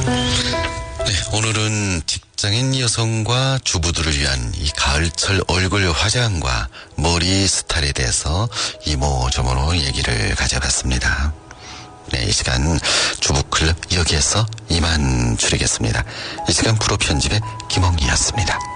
네, 오늘은 직장인 여성과 주부들을 위한 이 가을철 얼굴 화장과 머리 스타일에 대해서 이모저모로 얘기를 가져봤습니다. 네, 이 시간 주부클럽 여기에서 이만 줄이겠습니다. 이 시간 프로 편집의 김홍기였습니다.